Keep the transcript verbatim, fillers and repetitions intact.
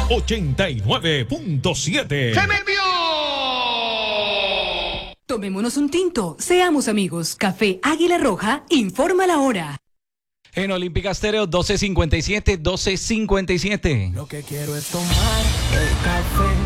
ochenta y nueve punto siete. ¡Se me envió! Tomémonos un tinto, seamos amigos. Café Águila Roja, informa la hora. En Olímpica Estéreo, doce cincuenta y siete, doce cincuenta y siete. Lo que quiero es tomar el café